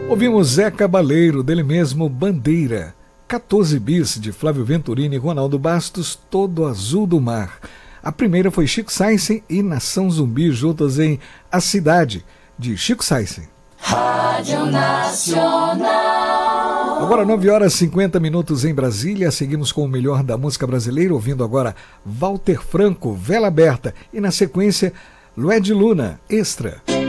Ouvimos Zé Cabaleiro, dele mesmo, Bandeira. 14 bis, de Flávio Venturini e Ronaldo Bastos, Todo Azul do Mar. A primeira foi Chico Sainz e Nação Zumbi, juntas em A Cidade, de Chico Sainz. Rádio Nacional. Agora 9h50 em Brasília, seguimos com o melhor da música brasileira, ouvindo agora Walter Franco, Vela Aberta, e na sequência, Lued Luna, Extra.